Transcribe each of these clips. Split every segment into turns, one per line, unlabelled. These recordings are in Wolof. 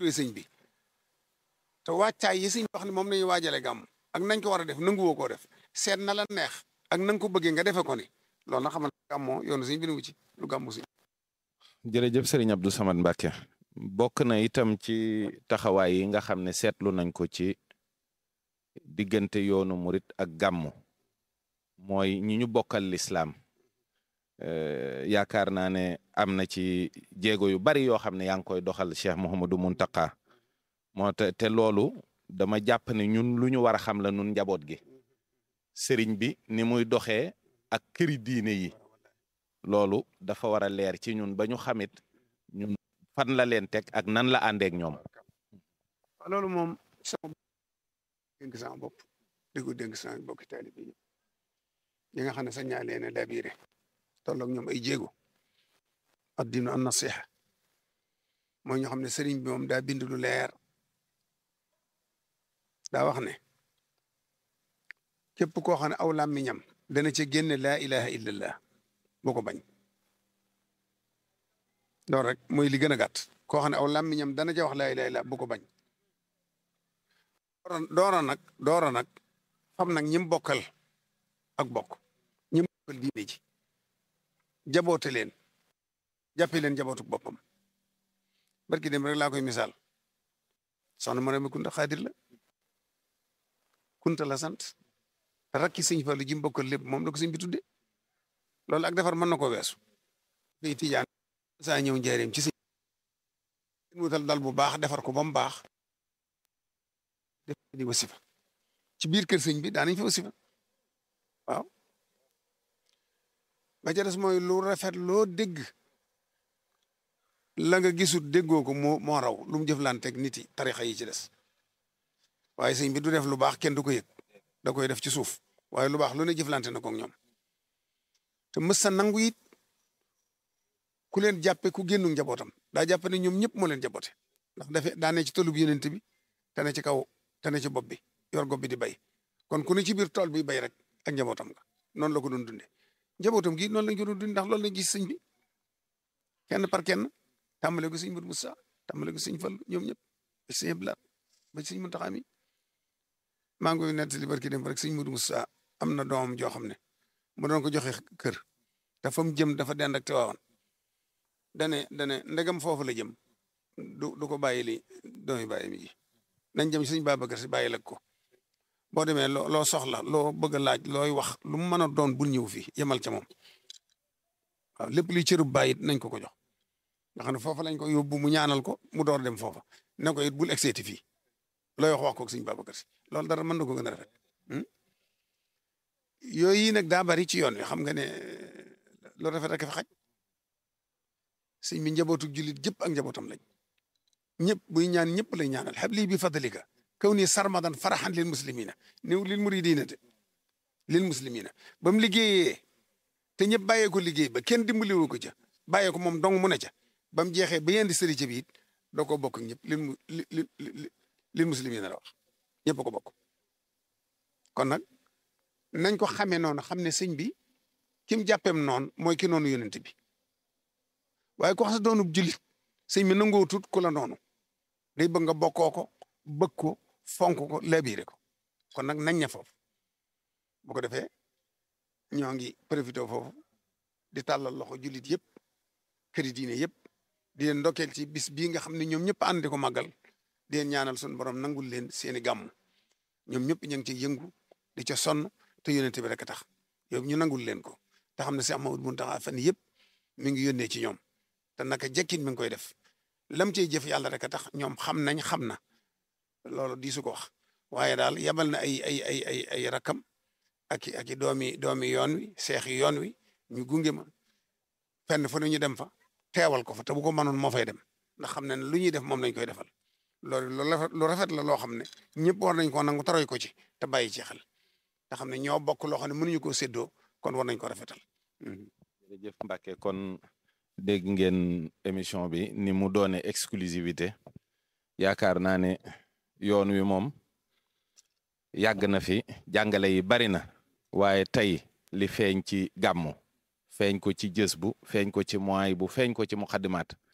tuddee sëñ bi te wàccaay yi sëñ wax ne moom lañuy waajale gàmm ak nañ ko war a def nanguwoo koo def seet na la neex ak na nga ko bëggee nga defe ko ni loolu nag xam na gàmmoo yoonu sëñ bi nu ci lu gàmmu sëñ.
jërëjëf Serigne Abdou Samad Mbacké bokk na itam ci taxawaay yi nga xam ne seetlu nañ ko ci diggante yoonu murit ak gàmmu mooy ñi ñu bokkal lislaam yaakaar naa ne am na ci jéego yu bari yoo xam ne yaa ngi koy doxal Cheikh Mouhamadou Mountakha moo te loolu dama jàpp ne ñun lu ñu war a xam la nun njaboot gi sëriñ bi ni muy doxee ak këri diine yi loolu dafa war a leer ci ñun ba ñu xamit ñun fan la leen teg ak nan la àndeek ñoom.
loolu moom sama dénk sama bopp di ko dénk sama bokki taalibe yi yi nga xam ne sañ naa leen a labiré tolloog ñoom ay jéego addinu an nasiha mooy ñoo xam ne sëriñ bi moom daa bind lu leer daa wax ne képp koo xam ne aw làmmiñam dana ca génne laa ilaha illallah boo ko bañ loolu rek mooy li gën a gàtt koo xam ne aw làmmiñam dana ca wax laa ilaha illallah bu ko bañ doora nag fam nag ñim bokkal ak bokk ñim bokkal diine ji jaboote leen jàppe leen jabootuk boppam barki dem rek laa koy misaal soxna Mariama Kunta Xaadir la Kunta la sant te rakki sëñ Fallu ji mu bokkal lépp moom la ko sëñ bi tudde loolu ak defar mën na ko weesu day tijaan saa ñëw njaareem ci sëñ wutal dal bu baax defar ko ba mu baax def di wasifa ci biir kër sëñ bi daanañ fa wasifa waaw ba ca des mooy lu rafet loo dégg la nga gisut déggoo ko moo raw lu mu jëflanteeg nit yi tarixa yi ci des waaye sëñ bi du def lu baax kenn du ko yëg da koy def ci suuf waaye lu baax lu ne jëflante na ko ak ñoom te mës sa nangu it ku leen jàppe ku génnu njabootam daa jàppe ne ñoom ñëpp moo leen jaboote ndax dafe daa ne ci tolub yenente bi te ne ci kaw te ne ci bopp bi yor gob bi di bay kon ku ne ci biir tool bi bay rek ak njabootam nga noonu la ko doon dunde njabootam gi noonu lañ ko doon dunde ndax loolu lañ gis sëñ bi kenn par kenn tàmbale ko sëñ Modou Moussa tàmbale ko sëñ Fall ñoom ñëpp ba sëñ Blaat ba sëñ Muntaxa mi maa ngi koy nettali barki dem rek sëñ Modou Moussa am na doomam joo xam ne mu doon ko joxe kër te fa mu jëm dafa dend ak Tiwaawan dane ndegam foofu la jëm du ko bàyyi li doomi bàyyi mi ji nañ jëm sëñ Babacar Si bàyyi lag ko boo demee loo soxla loo bëgg a laaj looy wax lu mu mën a doon bul ñëw fii yemal ca moom waaw lépp luy cërub bàyyi nañ ko jox nga xam ne foofa lañ ko yóbbu mu ñaanal ko mu door dem foofa ne ko it bul egseeti fii looy wax ko ak sëñ Babacar Si loolu dara mën na ko gën a rafet yooyu nag daa bari ci yoon wi xam nga ne lu rafet rek fa xaj sëñ bi njabootu jullit jëpp ak njabootam lañ ñëpp buy ñaan ñëpp lay ñaanal habli bi fadlika kaw nii sarmadan faraxan lil muslimina néew lil muridina te lil muslimina ba mu liggéeyee te ñëpp bàyyee ko liggéey ba kenn dimbaliwu ko ca bàyyee ko moom dong mu ne ca ba mu jeexee ba yendi sëri ca bi it doo ko bokk ñëpp lil muslimina la wax ñëpp ko bokk kon nag nañ ko xamee noonu xam ne sëñ bi kim jàppeem noonu mooy ki noonu yonent bi waaye ko xas doonub jullit sëñ bi nangoo tut ku la noonu day bëgg nga bokkoo ko bëgg ko fonk ko labiré ko kon nag nañ ña foofu bu ko defee ñoo ngi profité foofu di tàllal loxo jullit yëpp këri diine yëpp di leen ndokkeel ci bis bii nga xam ne ñoom ñëpp ànd di ko màggal di leen ñaanal suñu borom nangul leen seeni gàmm ñoom ñëpp ñu ngi ciy yëngu di ca sonn te yónnent bi rek a tax yow ñu nangul leen ko te xam ne Cheikh Mamadou Mountakha fan yëpp mi ngi yónnee ci ñoom te naka jekkin mi ngi koy def lam cey jëf yàlla rek a tax ñoom xam na loolu di su ko wax waaye daal yabal na ay rakkam ak i doomi yoon wi seex yi yoon wi ñu gunge ma fenn fu ñu dem fa teewal ko fa te bu ko mënoon moo fay dem ndax xam ne lu ñuy def moom lañ koy defal loolu lu rafet la loo xam ne ñëpp war nañ ko nangu taroy ko ci te bàyyi ci xel te xam ne ñoo bokk loo xam ne mënuñu koo séddoo kon war nañ ko rafetal.
jërëjëf Mbacke kon dégg ngeen émission bi ni mu doone exclusivité yaakaar naa ne yoon wi moom yàgg na fi jàngale yi bari na waaye tey li feeñ ci gàmmu feeñ ko ci jës bu feeñ ko ci moy bu feeñ ko ci muxaddimaat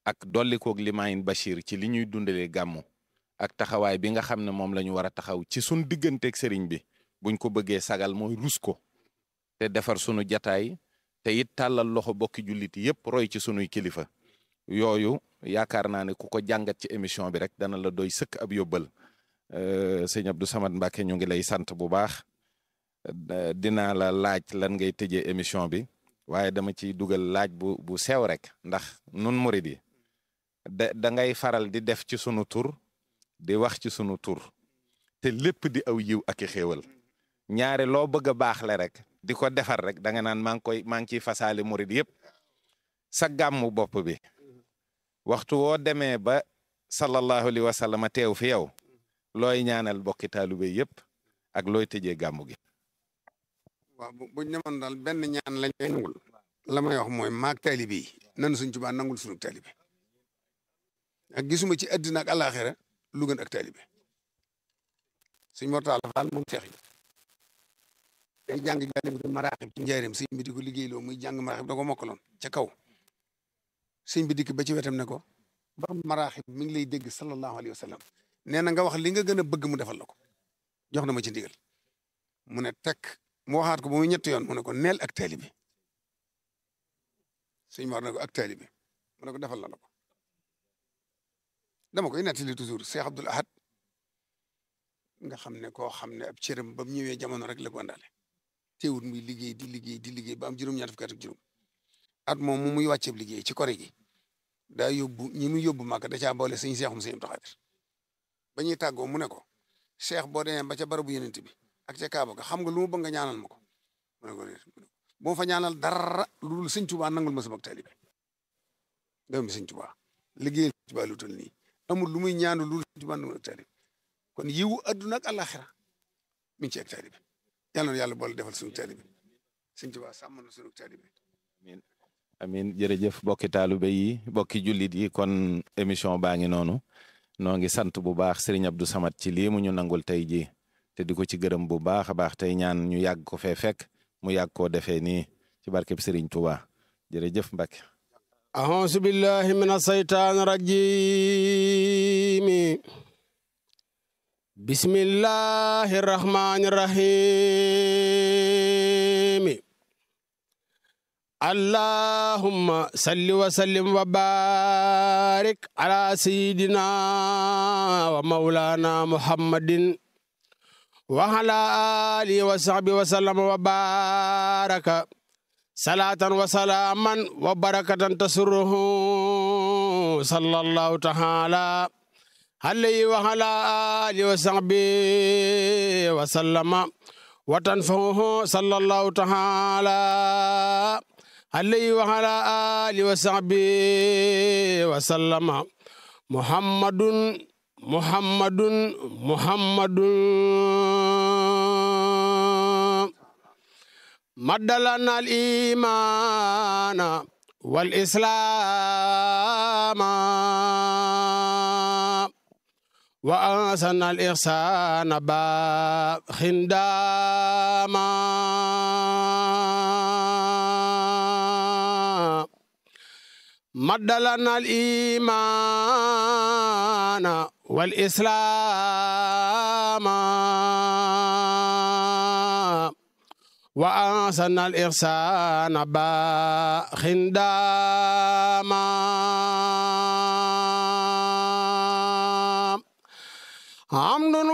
ak dollikoog Limaayin Bachir ci li ñuy dundalee gàmmu ak taxawaay bi nga xam ne moom la ñu war a taxaw ci sunu digganteeg sëriñ bi buñ ko bëggee sagal mooy rus ko te defar sunu jataay te it tàllal loxo bokki jullit yépp roy ci sunuy kilifa yooyu yaakaar naa ne ku ko jàngat ci émission bi rek dana la doy sëkk ab yóbbal sëñ Abdou Samad Mbacke ñu ngi lay sant bu baax dinaa la laaj lan ngay tëjee émission bi waaye dama ciy dugal laaj bu sew rek ndax nun murid yi da ngay faral di def ci sunu tur di wax ci sunu tur te lépp di aw yiw ak i xéewal ñaare loo bëgg a baax le rek di ko defar rek da nga naan maa ngi ciy fasaale murid yëpp sa gàmmu bopp bi waxtu woo demee ba sallallahu alayhi wa sallam teew fi yow looy ñaanal bokki taalibe yëpp ak looy tëjee gàmmu gi.
waaw buñ demoon daal benn ñaan lañ koy nangul la may wax mooy maag taalibe yi nan Sëñ Tuubaa nangul sunu taalibe ak gisuma ci àddina ak àllaaxira lu gën ak taalibe Sëñ Mor Talla Fall moom seex yi day jàng jàll maraaxib ci njaareem sëñ bi di ko liggéeyloo muy jàng maraaxib da ko mokkaloon ca kaw sëñ bi dikk ba ci wetam ne ko ba maraaxib mi ngi lay dégg sallallahu alayhi wa sallam nee na nga wax li nga gën a bëgg mu defal la ko jox na ma ci ndigal mu ne tekk mu waxaat ko ba muy ñetti yoon mu ne ko neel ak taalibe sëñ Mor ne ko ak taalibe mu ne ko defal la ko dama koy nettali toujours Cheikh Abdoul Ahad nga xam ne koo xam ne ab cëram ba mu ñëwee jamono rek la ko àndaale teewul muy liggéey di liggéey ba am juróom-ñaar fukki at ak juróom at moom mu muy wàcceeb liggéey ci kore gi daa yóbbu ñi muy yóbbu màgg da caa boole sëñ Seexum sëñ Abdou Xaadir ba ñuy tàggoo mu ne ko Cheikh boo demee ba ca barabu Yonent bi ak ca Kaaba ga xam nga lu mu bëgg nga ñaanal ma ko mu ne ko boo fa ñaanal dara lu dul Sëñ Tuubaa nangul ma sama taalibe doomi Sëñ Tuubaa liggéeyal Sëñ Tuubaa lu toll nii amul lu muy ñaanu lu dul Sëñ Tuubaa nangul ak taalibe kon yiwu adduna ak àllaaxira mi ngi ci ak taalibe yàlla na yàlla boole defal suñu taalibe Sëñ Tuubaa sàmm na suñu taalibe
amin jërëjëf bokki taalibe yi bokki jullit yi kon émission baa ngi noonu noo ngi sant bu baax Serigne Abdou Samad ci lii mu ñu nangul tey ji te di ko ci gërëm bu baax a baax tey ñaan ñu yàgg ko fee fekk mu yàgg koo defee nii ci barkeb Serigne Touba jërëjëf Mbacke
a'uuzu billahi mina saytaani rajiim bismillahi rahmaani rahiim allahumma salli wa sallim wa barik ala sayyidina wa maulana muhammadin wa ala alihi wa sahbihi wa sallam wa baraka salatan wa salaman wa barakatan tasurruhu sallallahu ta'ala alayhi wa ala alihi wa sahbihi wa sallama wa tanfahu sallallahu ta'ala alayhi wa ala alihi wa sahbihi wa sallama muhammadun maddalana al imana wal islama wa ansana al ihsana ba khindama maddalana al imana wal islama wa ansana al ihsana ba khindama hamdun